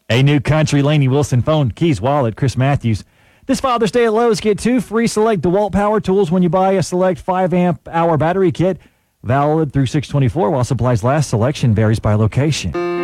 A new Country, Lainey Wilson, phone, keys, wallet, Chris Matthews. This Father's Day at Lowe's, get 2 free select DeWalt power tools when you buy a select 5-amp-hour battery kit. Valid through 6/24 while supplies last. Selection varies by location.